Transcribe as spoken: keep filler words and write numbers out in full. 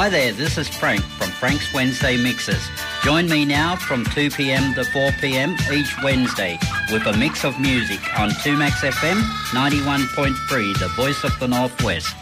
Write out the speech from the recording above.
Hi there, this is Frank from Frank's Wednesday Mixes. Join me now from two p.m. to four p.m. each Wednesday with a mix of music on two Max F M ninety-one point three, the voice of the Northwest.